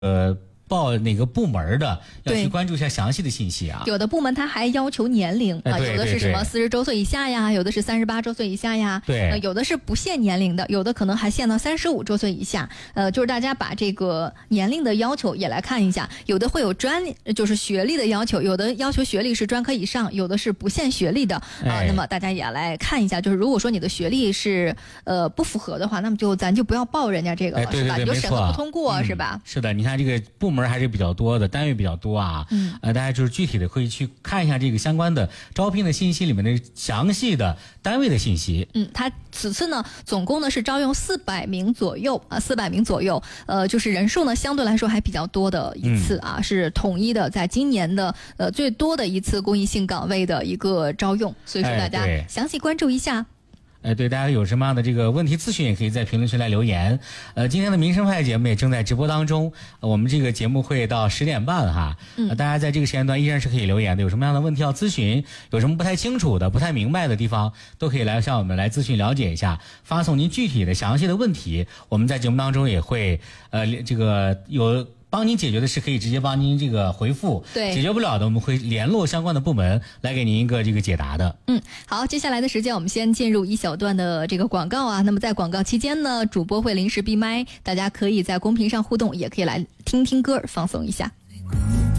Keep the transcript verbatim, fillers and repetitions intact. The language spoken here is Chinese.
呃。报哪个部门的要去对关注一下详细的信息啊。 有的部门它还要求年龄啊、 哎对有的是什么四十周岁以下呀，有的是三十八周岁以下呀， 对呃，有的是不限年龄的，有的可能还限到三十五周岁以下。呃，就是大家把这个年龄的要求也来看一下，有的会有专就是学历的要求，有的要求学历是专科以上，有的是不限学历的啊、 哎那么大家也来看一下，就是如果说你的学历是呃不符合的话，那么就咱就不要报人家这个了， 哎对对是吧？ 对没错你就审核不通过、 嗯是吧？ 是的，你看这个部门还是比较多的，单位比较多啊。 嗯， 呃，大家就是具体的可以去看一下这个相关的招聘的信息里面的详细的单位的信息。 嗯，它此次呢，总共呢是招用四百名左右啊，四百名左右，呃，就是人数呢相对来说还比较多的一次啊， 嗯、 是统一的，在今年的呃最多的一次公益性岗位的一个招用，所以说大家详细关注一下。 哎，对，大家有什么样的这个问题咨询，也可以在评论区来留言。呃，今天的民生派节目也正在直播当中，呃、我们这个节目会到十点半哈。嗯、呃，大家在这个时间段依然是可以留言的，有什么样的问题要咨询，有什么不太清楚的、不太明白的地方，都可以来向我们来咨询了解一下，发送您具体的、详细的问题，我们在节目当中也会呃这个有。帮您解决的是可以直接帮您这个回复， 对， 解决不了的我们会联络相关的部门来给您一个这个解答的。 嗯，好，接下来的时间我们先进入一小段的这个广告啊。那么在广告期间呢，主播会临时闭麦，大家可以在公屏上互动，也可以来听听歌放松一下。